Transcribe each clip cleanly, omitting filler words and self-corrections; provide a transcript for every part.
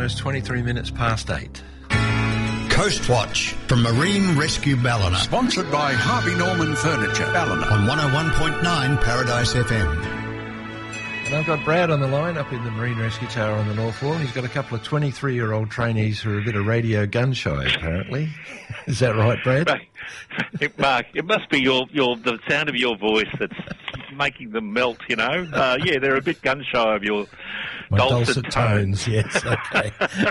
almost 23 minutes past 8. Coast Watch from Marine Rescue Ballina. Sponsored by Harvey Norman Furniture, Ballina. On 101.9 Paradise FM. And I've got Brad on the line up in the Marine Rescue Tower on the North Wall. He's got a couple of 23-year-old trainees who are a bit of radio gun shy, apparently. Is that right, Brad? Mark, it must be the sound of your voice that's making them melt, you know. Yeah, they're a bit gun shy of your dulcet tones. Yes, okay.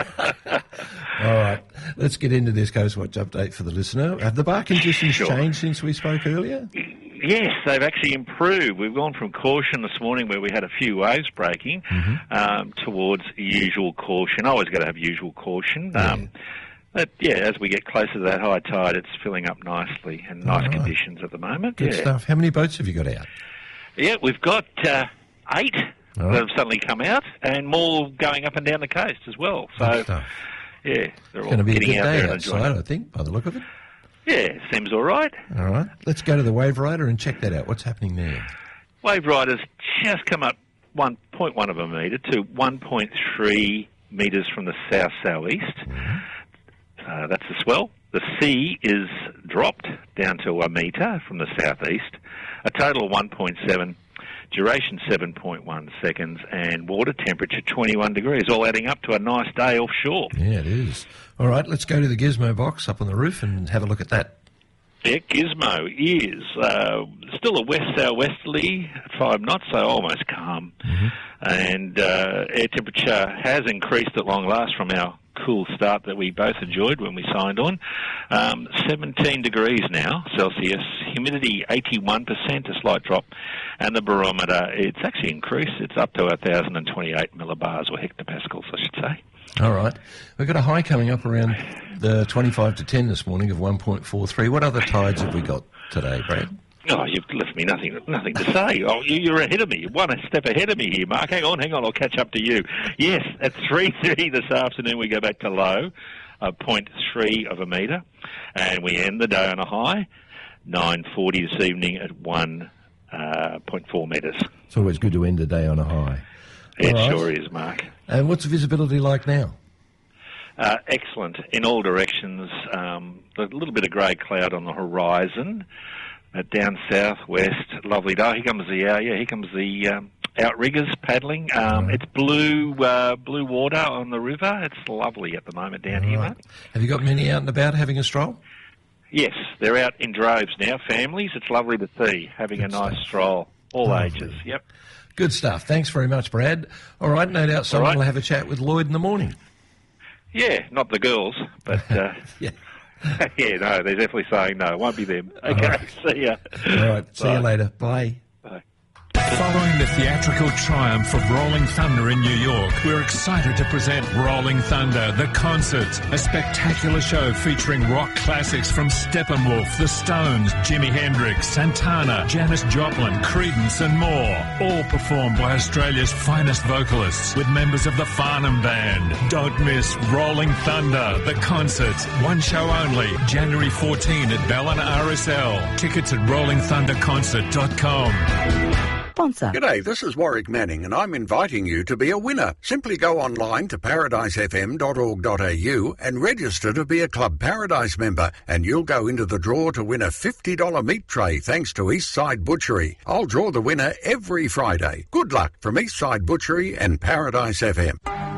All right, let's get into this Coast Watch update for the listener. Have the bar conditions changed since we spoke earlier? Yes, they've actually improved. We've gone from caution this morning, where we had a few waves breaking, towards usual caution. Always got to have usual caution. But, as we get closer to that high tide, it's filling up nicely, and nice conditions at the moment. Good stuff. How many boats have you got out? Yeah, we've got 8 that have suddenly come out, and more going up and down the coast as well. So, they're all going to be getting a out good there day and enjoying outside, I think, by the look of it. Yeah, seems all right. All right. Let's go to the Wave Rider and check that out. What's happening there? Wave Rider's just come up 1.1 of a metre to 1.3 metres from the south-southeast. That's the swell. The sea is dropped down to a metre from the southeast. A total of 1.7, duration 7.1 seconds, and water temperature 21 degrees, all adding up to a nice day offshore. Yeah, it is. All right, let's go to the Gizmo box up on the roof and have a look at that. Yeah, Gizmo is still a west-southwesterly at 5 knots, so almost calm. And air temperature has increased at long last from our cool start that we both enjoyed when we signed on. 17 degrees now, Celsius. Humidity 81%, a slight drop. And the barometer, it's actually increased. It's up to 1,028 millibars or hectopascals, I should say. All right. We've got a high coming up around the 25 to 10 this morning of 1.43. What other tides have we got today, Brad? Oh, you've left me nothing to say. Oh, you're ahead of me. You're one step ahead of me here, Mark. Hang on. I'll catch up to you. Yes, at 3:30 this afternoon we go back to low, 0.3 of a metre, and we end the day on a high, 9:40 this evening at 1.4 metres. It's always good to end the day on a high. It sure is, Mark. And what's the visibility like now? Excellent in all directions. A little bit of grey cloud on the horizon. Down southwest, lovely day. Here comes the outriggers paddling. It's blue water on the river. It's lovely at the moment down here, mate. Have you got many out and about having a stroll? Yes, they're out in droves now, families. It's lovely to see, having a nice stroll, all ages. Yep. Good stuff. Thanks very much, Brad. All right, no doubt someone will have a chat with Lloyd in the morning. Yeah, not the girls, but... yeah. Yeah, no, they're definitely saying no. It won't be them. Okay, see ya. All right, see you later. Bye. Bye. Following the theatrical triumph of Rolling Thunder in New York, we're excited to present Rolling Thunder, The Concert, a spectacular show featuring rock classics from Steppenwolf, The Stones, Jimi Hendrix, Santana, Janis Joplin, Creedence and more, all performed by Australia's finest vocalists with members of the Farnham Band. Don't miss Rolling Thunder, The Concert, one show only, January 14 at Ballina RSL. Tickets at rollingthunderconcert.com. Sponsor. G'day, this is Warwick Manning and I'm inviting you to be a winner. Simply go online to paradisefm.org.au and register to be a Club Paradise member and you'll go into the draw to win a $50 meat tray thanks to Eastside Butchery. I'll draw the winner every Friday. Good luck from Eastside Butchery and Paradise FM.